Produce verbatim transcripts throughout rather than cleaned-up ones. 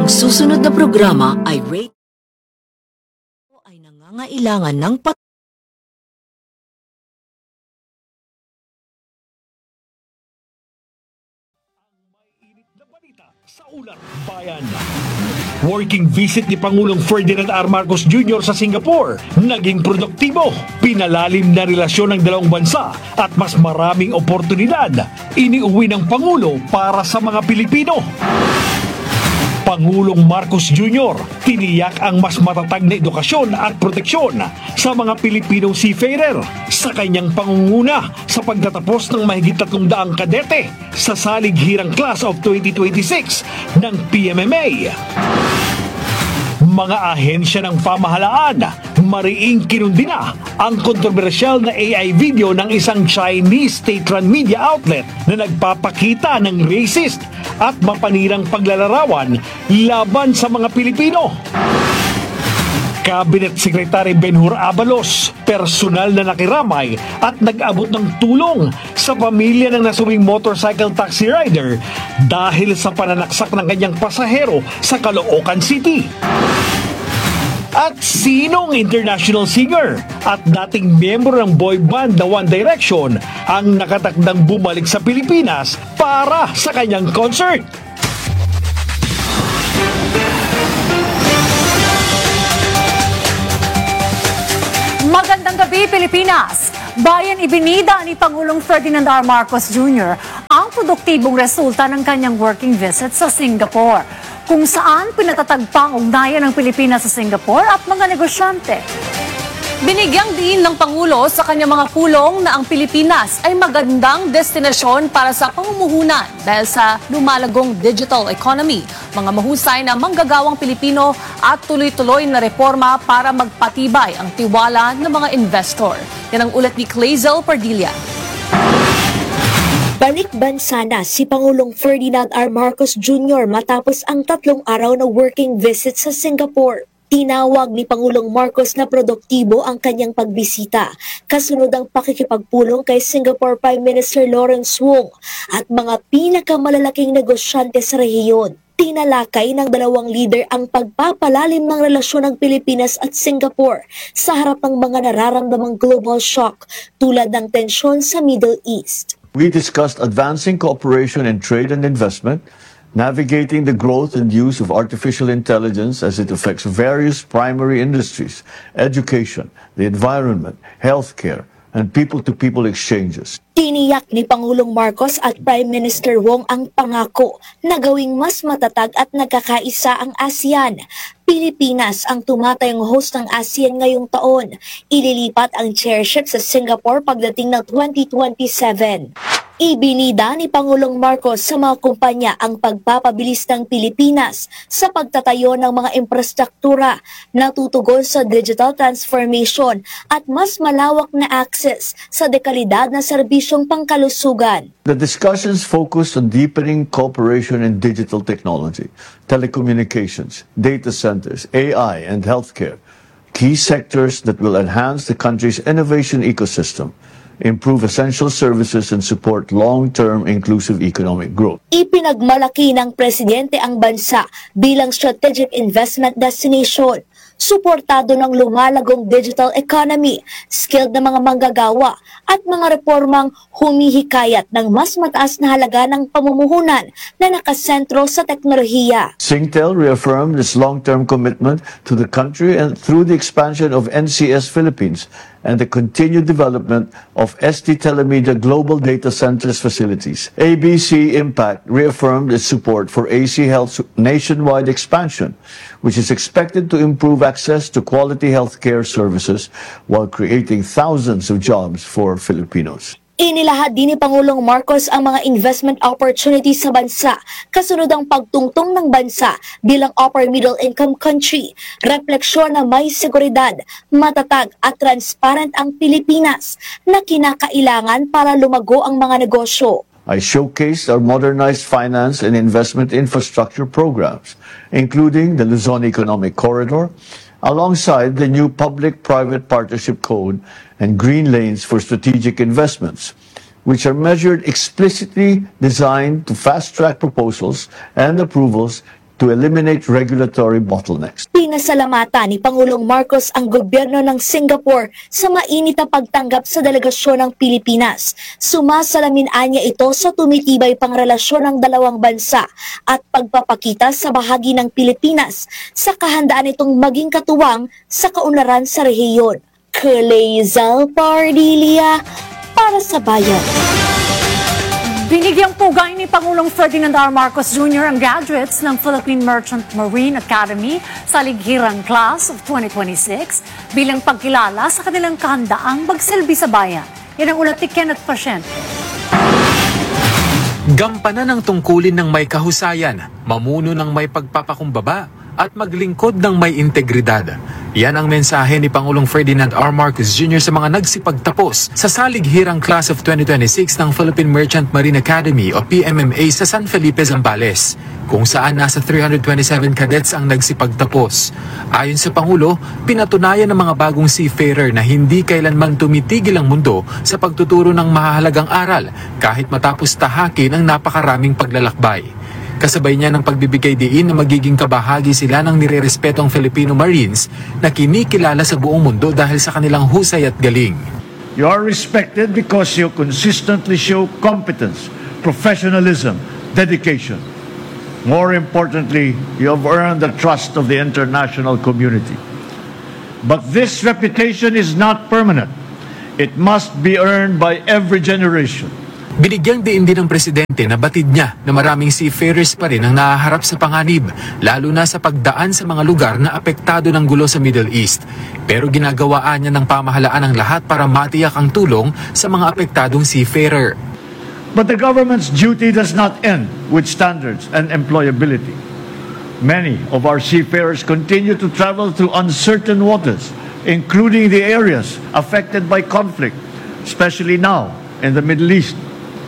Ang susunod na programa ay rate ay nangangailangan ng pat sa Ulat Bayan. Working visit ni Pangulong Ferdinand R. Marcos Junior sa Singapore naging produktibo. Pinalalim na relasyon ng dalawang bansa at mas maraming oportunidad iniuwi ng Pangulo para sa mga Pilipino. Pangulong Marcos Junior tiniyak ang mas matatag na edukasyon at proteksyon sa mga Pilipinong seafarer sa kanyang pangunguna sa pagtatapos ng mahigit tatlong daang kadete sa salighirang class of twenty twenty-six ng P M M A. Mga ahensya ng pamahalaan, mariing kinundina ang kontrobersyal na A I video ng isang Chinese state-run media outlet na nagpapakita ng racist at mapanirang paglalarawan laban sa mga Pilipino. Cabinet Secretary Benhur Abalos, personal na nakiramay at nag-abot ng tulong sa pamilya ng nasubing motorcycle taxi rider dahil sa pananaksak ng kanyang pasahero sa Caloocan City. At sinong international singer at dating miyembro ng boy band na One Direction ang nakatakdang bumalik sa Pilipinas para sa kanyang concert? Magandang gabi, Pilipinas! Bayan ibinida ni Pangulong Ferdinand R. Marcos Junior ang produktibong resulta ng kanyang working visit sa Singapore, kung saan pinatatagpa ang ugnayan ng Pilipinas sa Singapore at mga negosyante. Binigyang diin ng Pangulo sa kanyang mga pulong na ang Pilipinas ay magandang destinasyon para sa pamumuhunan dahil sa lumalagong digital economy, mga mahusay na manggagawang Pilipino at tuloy-tuloy na reforma para magpatibay ang tiwala ng mga investor. Yan ang ulat ni Clazel Pardilla. Balik bansa na si Pangulong Ferdinand R. Marcos Junior matapos ang tatlong araw na working visit sa Singapore. Tinawag ni Pangulong Marcos na produktibo ang kanyang pagbisita, kasunod ang pakikipagpulong kay Singapore Prime Minister Lawrence Wong at mga pinakamalalaking negosyante sa rehiyon. Tinalakay ng dalawang leader ang pagpapalalim ng relasyon ng Pilipinas at Singapore sa harap ng mga nararamdamang global shock tulad ng tensyon sa Middle East. We discussed advancing cooperation in trade and investment, navigating the growth and use of artificial intelligence as it affects various primary industries, education, the environment, healthcare, and people-to-people exchanges. Tiniyak ni Pangulong Marcos at Prime Minister Wong ang pangako na gawing mas matatag at nagkakaisa ang ASEAN. Pilipinas ang tumatayong host ng ASEAN ngayong taon. Ililipat ang chairship sa Singapore pagdating ng twenty twenty-seven. Ibinida ni Pangulong Marcos sa mga kumpanya ang pagpapabilis ng Pilipinas sa pagtatayo ng mga infrastruktura na tutugon sa digital transformation at mas malawak na access sa dekalidad na serbisyong pangkalusugan. The discussions focused on deepening cooperation in digital technology, telecommunications, data centers, A I, and healthcare, key sectors that will enhance the country's innovation ecosystem, improve essential services, and support long-term inclusive economic growth. Ipinagmalaki ng Presidente ang bansa bilang strategic investment destination. Suportado ng lumalagong digital economy, skilled na mga manggagawa at mga reformang humihikayat ng mas mataas na halaga ng pamumuhunan na nakasentro sa teknolohiya. Singtel reaffirmed its long-term commitment to the country and through the expansion of N C S Philippines and the continued development of S T Telemedia Global Data Centers facilities. A B C Impact reaffirmed its support for A C Health's nationwide expansion, which is expected to improve access to quality healthcare services while creating thousands of jobs for Filipinos. Inilahad din ni Pangulong Marcos ang mga investment opportunities sa bansa, kasunod ang pagtungtong ng bansa bilang upper middle income country. Refleksyon na may seguridad, matatag at transparent ang Pilipinas na kinakailangan para lumago ang mga negosyo. I showcased our modernized finance and investment infrastructure programs, including the Luzon Economic Corridor, alongside the new Public-Private Partnership Code and Green Lanes for Strategic Investments, which are measured explicitly designed to fast-track proposals and approvals to eliminate regulatory bottlenecks. Pinasalamatan ni Pangulong Marcos ang gobyerno ng Singapore sa mainit na pagtanggap sa delegasyon ng Pilipinas. Sumasalamin niya ito sa tumitibay pang relasyon ng dalawang bansa at pagpapakita sa bahagi ng Pilipinas sa kahandaan itong maging katuwang sa kaunlaran sa rehiyon. Kalezal Pardilia para sa Bayan. Binigyang pugay ni Pangulong Ferdinand R. Marcos Junior ang graduates ng Philippine Merchant Marine Academy sa lighirang class of twenty twenty-six bilang pagkilala sa kanilang kahandaang magsilbi sa bayan. Yan ang ulat ni Kenneth Pasyente. Gampanan ng tungkulin ng may kahusayan, mamuno ng may pagpapakumbaba, at maglingkod ng may integridad. Yan ang mensahe ni Pangulong Ferdinand R. Marcos Junior sa mga nagsipagtapos sa salighirang class of twenty twenty-six ng Philippine Merchant Marine Academy o P M M A sa San Felipe, Zambales, kung saan nasa three hundred twenty-seven cadets ang nagsipagtapos. Ayon sa Pangulo, pinatunayan ng mga bagong seafarer na hindi kailanman tumitigil ang mundo sa pagtuturo ng mahahalagang aral kahit matapos tahakin ang napakaraming paglalakbay. Kasabay niya ng pagbibigay diin na magiging kabahagi sila ng nirerespetong Filipino Marines na kinikilala sa buong mundo dahil sa kanilang husay at galing. You are respected because you consistently show competence, professionalism, dedication. More importantly, you have earned the trust of the international community. But this reputation is not permanent. It must be earned by every generation. Binigyang diin din ng presidente na batid niya na maraming seafarers pa rin ang nahaharap sa panganib, lalo na sa pagdaan sa mga lugar na apektado ng gulo sa Middle East. Pero ginagawaan niya ng pamahalaan ang lahat para matiyak ang tulong sa mga apektadong seafarer. But the government's duty does not end with standards and employability. Many of our seafarers continue to travel through uncertain waters, including the areas affected by conflict, especially now in the Middle East.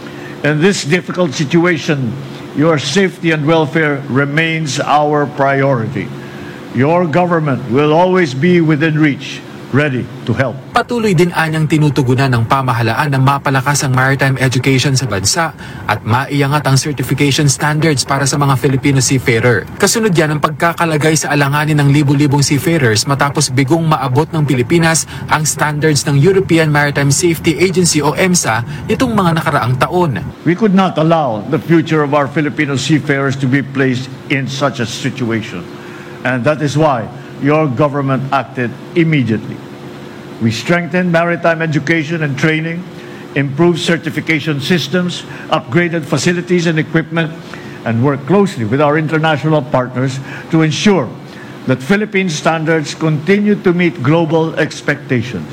In this difficult situation, your safety and welfare remains our priority. Your government will always be within reach, ready to help. Patuloy din anyang tinutugunan ng pamahalaan na mapalakas ang maritime education sa bansa at maiangat ang certification standards para sa mga Filipino seafarer. Kasunod yan ang pagkakalagay sa alanganin ng libu-libong seafarers matapos bigong maabot ng Pilipinas ang standards ng European Maritime Safety Agency o EMSA itong mga nakaraang taon. We could not allow the future of our Filipino seafarers to be placed in such a situation. And that is why your government acted immediately. We strengthened maritime education and training, improved certification systems, upgraded facilities and equipment, and worked closely with our international partners to ensure that Philippine standards continue to meet global expectations.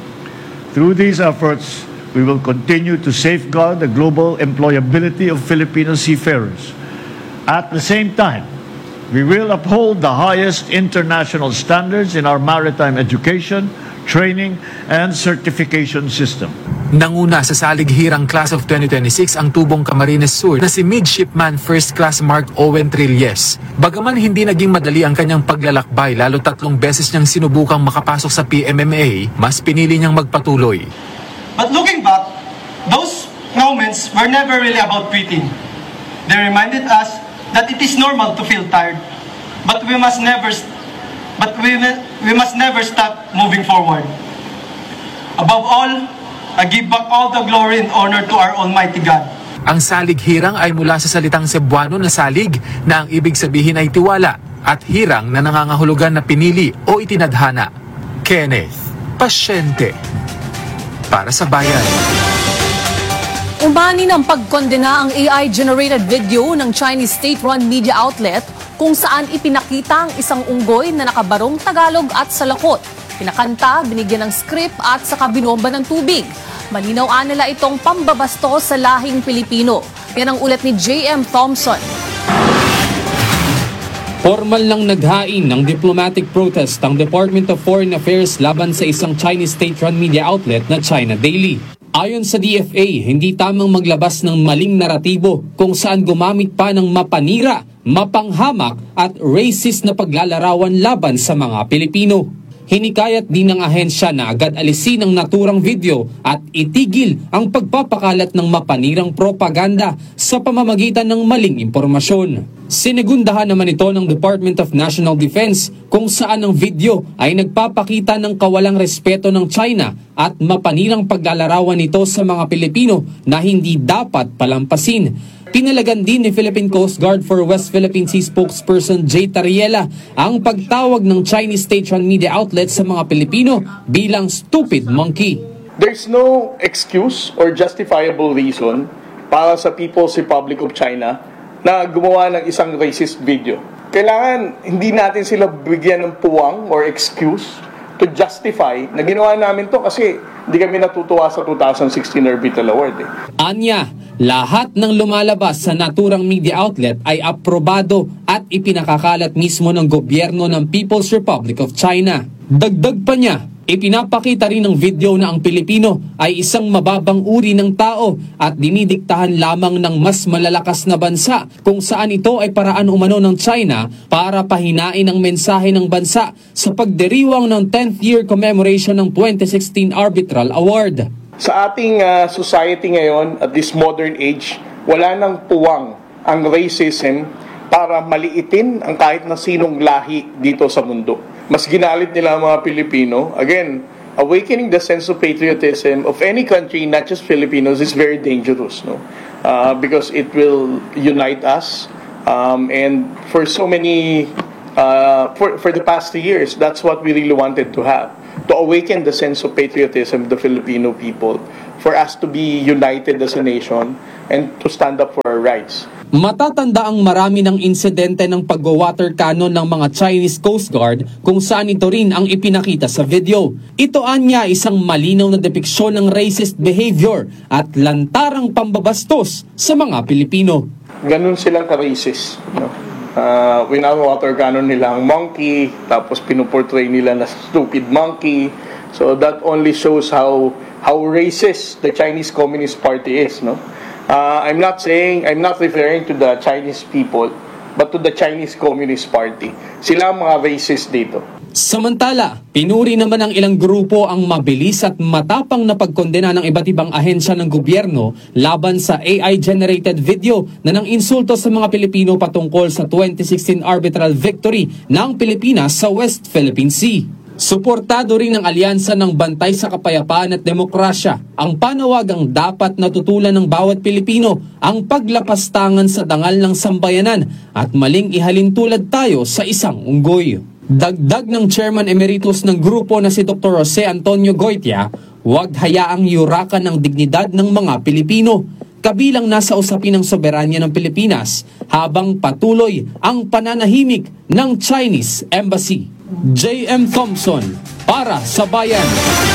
Through these efforts, we will continue to safeguard the global employability of Filipino seafarers. At the same time, we will uphold the highest international standards in our maritime education, training, and certification system. Nanguna sa salighirang class of twenty twenty-six ang tubong Camarines Sur na si Midshipman First Class Mark Owen Trilles. Bagaman hindi naging madali ang kanyang paglalakbay lalo tatlong beses niyang sinubukang makapasok sa P M M A, mas pinili niyang magpatuloy. But looking back, those moments were never really about quitting. They reminded us that it is normal to feel tired, but we must never but we, we must never stop moving forward. Above all, I give back all the glory and honor to our Almighty God. Ang salighirang ay mula sa salitang Cebuano na salig na ang ibig sabihin ay tiwala at hirang na nangangahulugan na pinili o itinadhana. Kenneth Pasyente para sa Bayan. Umani ng pagkondena ang A I-generated video ng Chinese state-run media outlet kung saan ipinakita ang isang unggoy na nakabarong Tagalog at salakot. Pinakanta, binigyan ng script at saka binomba ng tubig. Malinaw nila itong pambabasto sa lahing Pilipino. Yan ang ulat ni J M Thompson. Formal nang naghain ng diplomatic protest ang Department of Foreign Affairs laban sa isang Chinese state-run media outlet na China Daily. Ayon sa D F A, hindi tamang maglabas ng maling naratibo kung saan gumamit pa ng mapanira, mapanghamak at racist na paglalarawan laban sa mga Pilipino. Hinikayat din ng ahensya na agad alisin ang naturang video at itigil ang pagpapakalat ng mapanirang propaganda sa pamamagitan ng maling impormasyon. Sinegundahan naman ito ng Department of National Defense kung saan ang video ay nagpapakita ng kawalang respeto ng China at mapanirang paglalarawan nito sa mga Pilipino na hindi dapat palampasin. Pinalagan din ni Philippine Coast Guard for West Philippine Sea spokesperson Jay Tariela ang pagtawag ng Chinese state-run media outlet sa mga Pilipino bilang stupid monkey. There's no excuse or justifiable reason para sa People's Republic of China na gumawa ng isang racist video. Kailangan hindi natin sila bigyan ng puwang or excuse to justify na ginawa namin to kasi hindi kami natutuwa sa two thousand sixteen Orbital Award. Eh. Anya, lahat ng lumalabas sa naturang media outlet ay aprobado at ipinakakalat mismo ng gobyerno ng People's Republic of China. Dagdag pa niya, ipinapakita rin ng video na ang Pilipino ay isang mababang uri ng tao at dinidiktahan lamang ng mas malalakas na bansa kung saan ito ay paraan umano ng China para pahinain ang mensahe ng bansa sa pagdiriwang ng tenth year commemoration ng twenty sixteen Arbitral Award. Sa ating uh, society ngayon at this modern age, wala nang puwang ang racism para maliitin ang kahit na sinong lahi dito sa mundo. Mas ginalit nila ang mga Pilipino. Again, awakening the sense of patriotism of any country, not just Filipinos, is very dangerous, no? Uh, because it will unite us. Um, and for so many, uh, for, for the past years, that's what we really wanted to have. To awaken the sense of patriotism of the Filipino people, for us to be united as a nation, and to stand up for our rights. Matatanda ang marami ng insidente ng pag-water cannon ng mga Chinese Coast Guard kung saan ito rin ang ipinakita sa video. Ito anya isang malinaw na depiksyon ng racist behavior at lantarang pambabastos sa mga Pilipino. Ganun silang ka-racist. No? Uh, winawater cannon nila ang monkey, tapos pinuportray nila na stupid monkey. So that only shows how how racist the Chinese Communist Party is, no? Uh, I'm not saying, I'm not referring to the Chinese people, but to the Chinese Communist Party. Sila ang mga racist dito. Samantala, pinuri naman ng ilang grupo ang mabilis at matapang na pagkondena ng iba't ibang ahensya ng gobyerno laban sa A I-generated video na nang insulto sa mga Pilipino patungkol sa twenty sixteen arbitral victory ng Pilipinas sa West Philippine Sea. Suportado rin ng alyansa ng Bantay sa Kapayapaan at Demokrasya ang panawagang dapat natutulan ng bawat Pilipino ang paglapastangan sa dangal ng sambayanan at maling ihalin tulad tayo sa isang unggoy. Dagdag ng Chairman Emeritus ng grupo na si Doctor Jose Antonio Goitia, huwag hayaang yurakan ng dignidad ng mga Pilipino, kabilang nasa usapin ng soberanya ng Pilipinas habang patuloy ang pananahimik ng Chinese Embassy. J M Thompson para sa Bayan.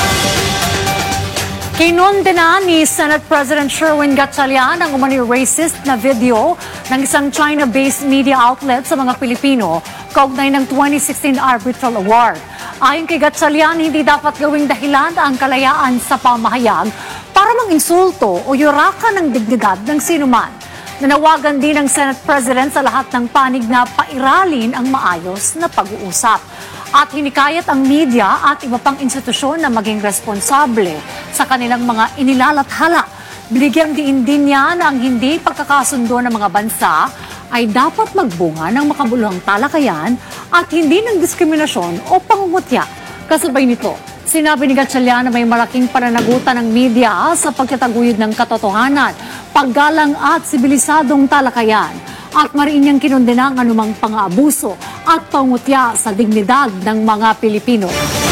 Kinondena ni Senate President Sherwin Gatchalian ang umano'y racist na video ng isang China-based media outlet sa mga Pilipino kaugnay ng twenty sixteen Arbitral Award. Ayon kay Gatchalian, hindi dapat gawing dahilan ang kalayaan sa pamahayag para manginsulto o yurakan ng dignidad ng sinuman. Nanawagan din ng Senate President sa lahat ng panig na pairalin ang maayos na pag-uusap. At hinikayat ang media at iba pang institusyon na maging responsable sa kanilang mga inilalathala. Binigyang diin din niya na ang hindi pagkakasundo ng mga bansa ay dapat magbunga ng makabuluhang talakayan at hindi ng diskriminasyon o pangungutya. Kasabay nito, sinabi ni Gatchalian na may malaking pananagutan ng media sa pagtataguyod ng katotohanan, paggalang at sibilisadong talakayan. At mariin niyang kinondena ang anumang pang-aabuso at pangutya sa dignidad ng mga Pilipino.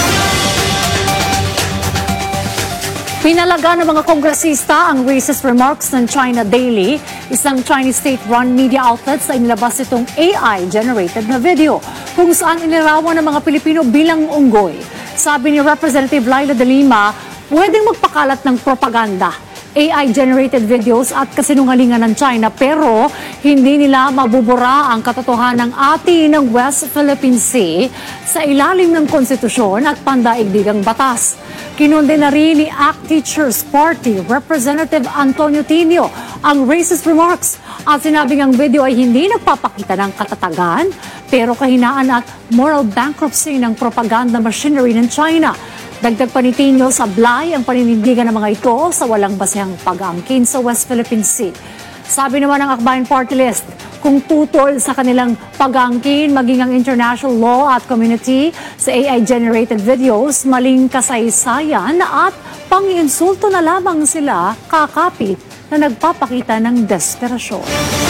Pinalaga ng mga kongresista ang racist remarks ng China Daily, isang Chinese state-run media outlet sa inilabas itong A I-generated na video kung saan inilarawan ng mga Pilipino bilang unggoy. Sabi ni Representative Laila de Lima, pwedeng magpakalat ng propaganda, A I-generated videos at kasinungalingan ng China pero hindi nila mabubura ang katotohanan ng ati ng West Philippine Sea sa ilalim ng konstitusyon at pandaigdigang batas. Kinonde na rin ni A C T Teachers Party Representative Antonio Tinio ang racist remarks at sinabing ang video ay hindi nagpapakita ng katatagan pero kahinaan at moral bankruptcy ng propaganda machinery ng China. Dagdag pa ni Tinio, sablay ang paninindigan ng mga ito sa walang basehang pag-aangkin sa West Philippine Sea. Sabi naman ng Akbayan Party List, kung tutol sa kanilang pag-aangkin maging ang international law at community sa A I-generated videos, maling kasaysayan at pang-insulto na lamang sila kakapit na nagpapakita ng desperasyon.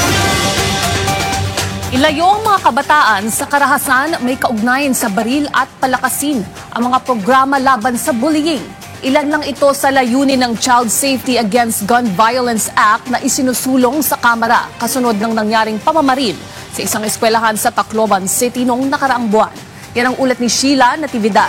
Ilayo ang mga kabataan sa karahasan may kaugnayan sa baril at palakasin ang mga programa laban sa bullying. Ilan lang ito sa layunin ng Child Safety Against Gun Violence Act na isinusulong sa Kamara kasunod ng nangyaring pamamaril sa isang eskwelahan sa Tacloban City noong nakaraang buwan. Yan ang ulat ni Sheila Natividad.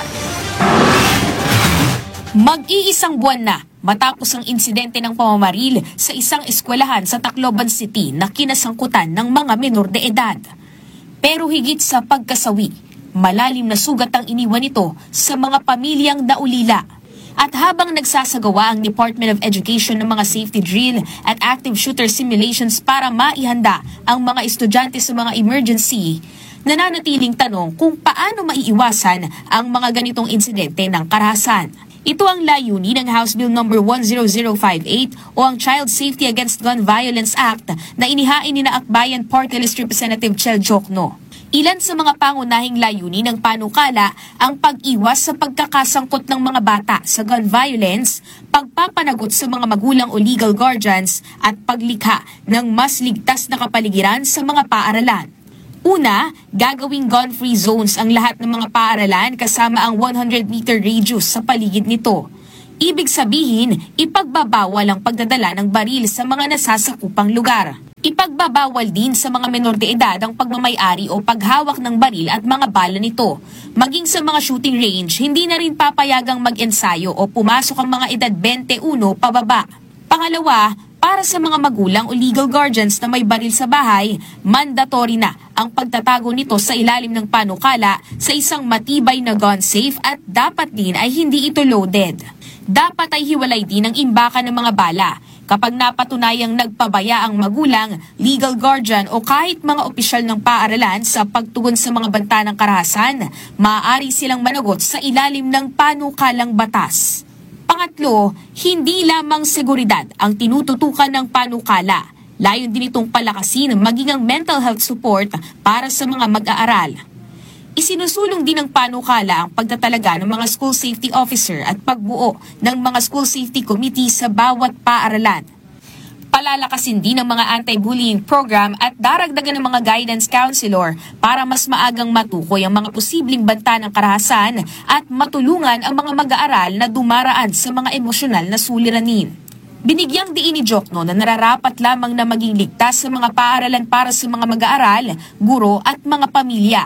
Mag-iisang buwan na matapos ang insidente ng pamamaril sa isang eskwelahan sa Tacloban City na kinasangkutan ng mga menor de edad. Pero higit sa pagkasawi, malalim na sugat ang iniwan nito sa mga pamilyang naulila. At habang nagsasagawa ang Department of Education ng mga safety drill at active shooter simulations para maihanda ang mga estudyante sa mga emergency, nananatiling tanong kung paano maiiwasan ang mga ganitong insidente ng karahasan. Ito ang layunin ng House Bill number one zero zero five eight o ang Child Safety Against Gun Violence Act na inihain ni na Akbayan Party List Representative Chel Jokno. Ilan sa mga pangunahing layunin ng panukala ang pag-iwas sa pagkakasangkot ng mga bata sa gun violence, pagpapanagot sa mga magulang o legal guardians at paglikha ng mas ligtas na kapaligiran sa mga paaralan. Una, gagawing gun-free zones ang lahat ng mga paaralan kasama ang one hundred meter radius sa paligid nito. Ibig sabihin, ipagbabawal ang pagdadala ng baril sa mga nasasakupang lugar. Ipagbabawal din sa mga menor de edad ang pagmamayari o paghawak ng baril at mga bala nito. Maging sa mga shooting range, hindi na rin papayagang mag-ensayo o pumasok ang mga edad twenty-one pababa. Pangalawa, para sa mga magulang o legal guardians na may baril sa bahay, mandatory na ang pagtatago nito sa ilalim ng panukala sa isang matibay na gun safe at dapat din ay hindi ito loaded. Dapat ay hiwalay din ang imbakan ng mga bala. Kapag napatunayang nagpabaya ang magulang, legal guardian o kahit mga opisyal ng paaralan sa pagtugon sa mga banta ng karahasan, maaari silang managot sa ilalim ng panukalang batas. Pangatlo, hindi lamang seguridad ang tinututukan ng panukala. Layon din itong palakasin maging ang mental health support para sa mga mag-aaral. Isinusulong din ng panukala ang pagtatalaga ng mga school safety officer at pagbuo ng mga school safety committee sa bawat paaralan. Palalakasin din ang mga anti-bullying program at daragdagan ng mga guidance counselor para mas maagang matukoy ang mga posibleng banta ng karahasan at matulungan ang mga mag-aaral na dumaraan sa mga emosyonal na suliranin. Binigyang diin ni Jokno na nararapat lamang na maging ligtas sa mga paaralan para sa mga mag-aaral, guro at mga pamilya.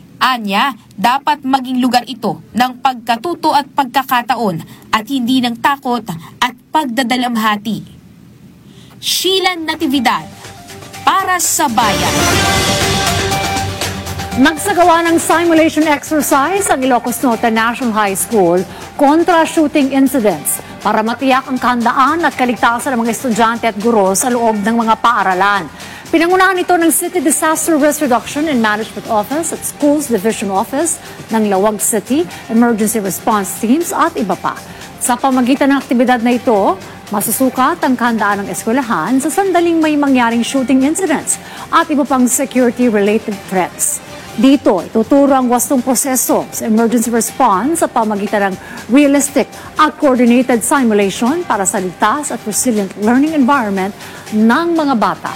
Anya, dapat maging lugar ito ng pagkatuto at pagkakataon at hindi ng takot at pagdadalamhati. Sheila Natividad, para sa Bayan. Nagsagawa ng simulation exercise ang Ilocos Norte National High School kontra shooting incidents para matiyak ang kahandaan at kaligtasan ng mga estudyante at guro sa loob ng mga paaralan. Pinangunahan ito ng City Disaster Risk Reduction and Management Office at Schools Division Office ng Lawag City, Emergency Response Teams at iba pa. Sa pamagitan ng aktibidad na ito, masusukat ang kahandaan ng eskwelahan sa sandaling may mangyaring shooting incidents at iba pang security-related threats. Dito, ituturo ang wastong proseso sa emergency response sa pamagitan ng realistic at coordinated simulation para sa ligtas at resilient learning environment ng mga bata.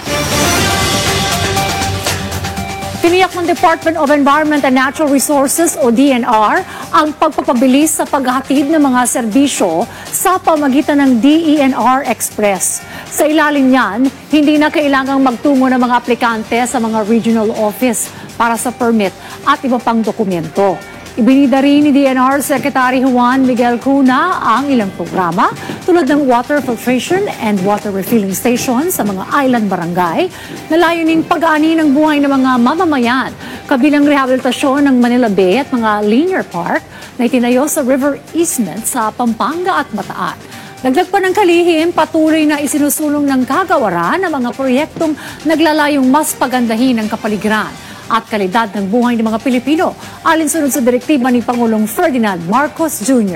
Tiniyak ng Department of Environment and Natural Resources o D N R ang pagpapabilis sa paghahatid ng mga serbisyo sa pamagitan ng D E N R Express. Sa ilalim niyan, hindi na kailangang magtungo ng mga aplikante sa mga regional office para sa permit at iba pang dokumento. Ibinida rin ni D N R Secretary Juan Miguel Cuna ang ilang programa tulad ng water filtration and water refilling station sa mga island barangay na layuning pag-aani ng buhay ng mga mamamayan, kabilang rehabilitasyon ng Manila Bay at mga linear park na itinayo sa river easement sa Pampanga at Bataan. Dagdag pa ng kalihim, patuloy na isinusulong ng kagawaran ng mga proyektong naglalayong mas pagandahin ang kapaligiran at kalidad ng buhay ng mga Pilipino, alinsunod sa direktiba ni Pangulong Ferdinand Marcos Junior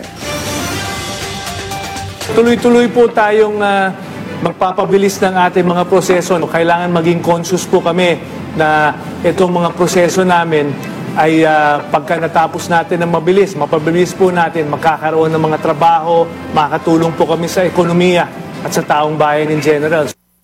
Tuloy-tuloy po tayong uh, magpapabilis ng ating mga proseso. Kailangan maging conscious po kami na itong mga proseso namin ay uh, pagka natapos natin ng mabilis, mapabilis po natin, makakaroon ng mga trabaho, makakatulong po kami sa ekonomiya at sa taong bayan in general.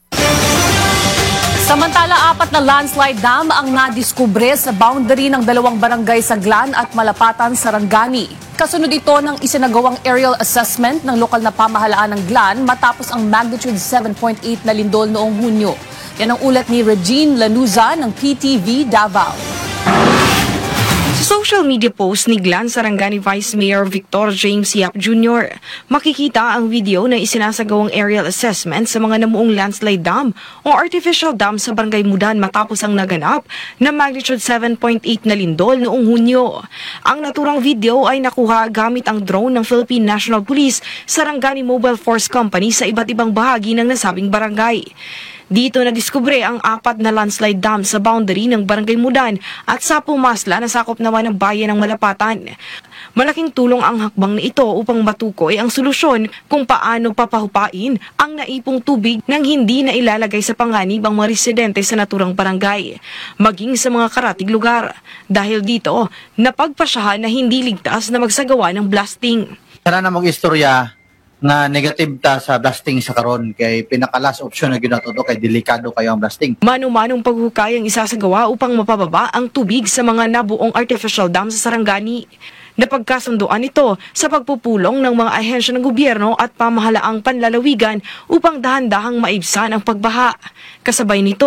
Samantala, apat na landslide dam ang nadiskubre sa boundary ng dalawang barangay sa Glan at Malapatan, Sarangani. Kasunod ito ng isinagawang aerial assessment ng lokal na pamahalaan ng Glan matapos ang magnitude seven point eight na lindol noong Hunyo. Yan ang ulat ni Regine Lanuza ng P T V Davao. Sa social media post ni Glan Sarangani Vice Mayor Victor James Yap Junior, makikita ang video na isinasagawang aerial assessment sa mga namuong landslide dam o artificial dam sa Barangay Mudan matapos ang naganap na magnitude seven point eight na lindol noong Hunyo. Ang naturang video ay nakuha gamit ang drone ng Philippine National Police Sarangani Mobile Force Company sa iba't ibang bahagi ng nasabing barangay. Dito nadiskubre ang apat na landslide dam sa boundary ng Barangay Mudan at sa Pumasla na sakop naman ng bayan ng Malapatan. Malaking tulong ang hakbang na ito upang matukoy ang solusyon kung paano papahupain ang naipong tubig nang hindi na ilalagay sa panganib ang mga residente sa naturang barangay, maging sa mga karatig lugar. Dahil dito, napagpasyahan na hindi ligtas na magsagawa ng blasting. Sana na mag-istorya nga negative ta sa blasting sa karon kay pinaka-last option na ginatuto kay delikado kayo ang blasting. Mano-manong paghukay ang isasagawa upang mapababa ang tubig sa mga nabuong artificial dam sa Sarangani. Napagkasunduan ito sa pagpupulong ng mga ahensya ng gobyerno at pamahalaang panlalawigan upang dahan-dahang maibsan ang pagbaha. Kasabay nito,